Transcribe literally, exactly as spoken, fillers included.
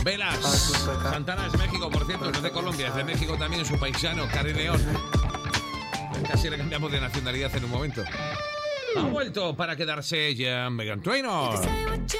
Velas. Santana es México, por cierto, no es de Colombia, es de México también, su paisano, Cari León. Casi le cambiamos de nacionalidad en un momento. Ha vuelto para quedarse ya Meghan Trainor.